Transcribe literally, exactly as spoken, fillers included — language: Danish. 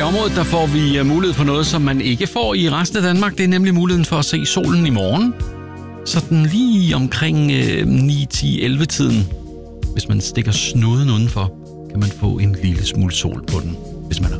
området der får vi mulighed for noget, som man ikke får i resten af Danmark. Det er nemlig muligheden for at se solen i morgen. Sådan lige omkring øh, ni, ti, elleve tiden. Hvis man stikker snuden udenfor, kan man få en lille smule sol på den, hvis man er